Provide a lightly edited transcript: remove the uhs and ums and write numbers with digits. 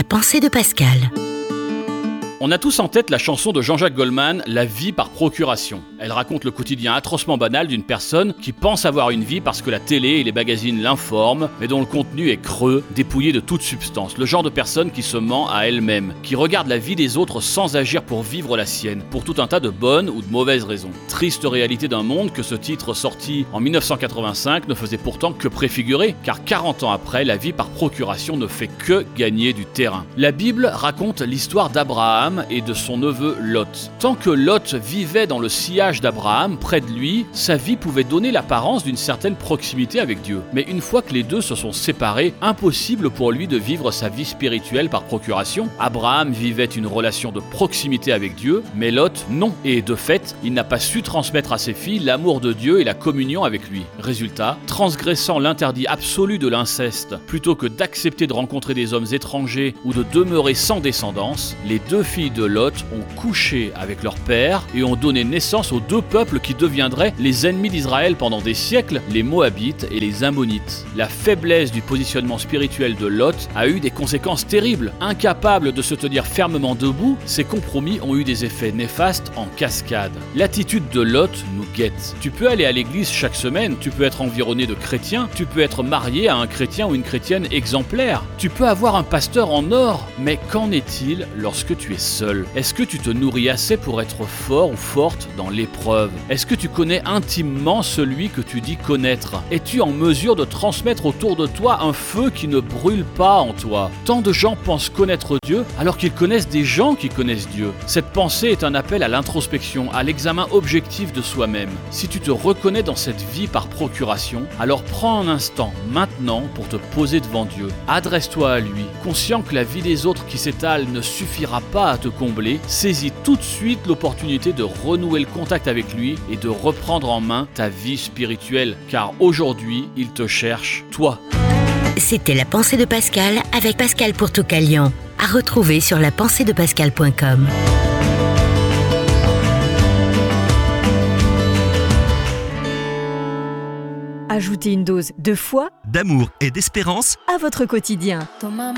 pensée de Pascal. On a tous en tête la chanson de Jean-Jacques Goldman, La vie par procuration. Elle raconte le quotidien atrocement banal d'une personne qui pense avoir une vie parce que la télé et les magazines l'informent, mais dont le contenu est creux, dépouillé de toute substance. Le genre de personne qui se ment à elle-même, qui regarde la vie des autres sans agir pour vivre la sienne, pour tout un tas de bonnes ou de mauvaises raisons. Triste réalité d'un monde que ce titre sorti en 1985 ne faisait pourtant que préfigurer, car 40 ans après, la vie par procuration ne fait que gagner du terrain. La Bible raconte l'histoire d'Abraham et de son neveu Lot. Tant que Lot vivait dans le sillage d'Abraham, près de lui, sa vie pouvait donner l'apparence d'une certaine proximité avec Dieu. Mais une fois que les deux se sont séparés, impossible pour lui de vivre sa vie spirituelle par procuration. Abraham vivait une relation de proximité avec Dieu, mais Lot non. Et de fait, il n'a pas su transmettre à ses filles l'amour de Dieu et la communion avec lui. Résultat, transgressant l'interdit absolu de l'inceste, plutôt que d'accepter de rencontrer des hommes étrangers ou de demeurer sans descendance, les deux filles de Lot ont couché avec leur père et ont donné naissance aux deux peuples qui deviendraient les ennemis d'Israël pendant des siècles, les Moabites et les Ammonites. La faiblesse du positionnement spirituel de Lot a eu des conséquences terribles. Incapable de se tenir fermement debout, ses compromis ont eu des effets néfastes en cascade. L'attitude de Lot nous guette. Tu peux aller à l'église chaque semaine, tu peux être environné de chrétiens, tu peux être marié à un chrétien ou une chrétienne exemplaire, tu peux avoir un pasteur en or, mais qu'en est-il lorsque tu es seul? Est-ce que tu te nourris assez pour être fort ou forte dans l'épreuve? Est-ce que tu connais intimement celui que tu dis connaître? Es-tu en mesure de transmettre autour de toi un feu qui ne brûle pas en toi? Tant de gens pensent connaître Dieu alors qu'ils connaissent des gens qui connaissent Dieu. Cette pensée est un appel à l'introspection, à l'examen objectif de soi-même. Si tu te reconnais dans cette vie par procuration, alors prends un instant maintenant pour te poser devant Dieu. Adresse-toi à lui, conscient que la vie des autres qui s'étale ne suffira pas à te combler, saisis tout de suite l'opportunité de renouer le contact avec lui et de reprendre en main ta vie spirituelle, car aujourd'hui, il te cherche, toi. C'était La pensée de Pascal avec Pascal pour Toucalion. À retrouver sur lapensée-de-pascal.com. Ajoutez une dose de foi, d'amour et d'espérance à votre quotidien.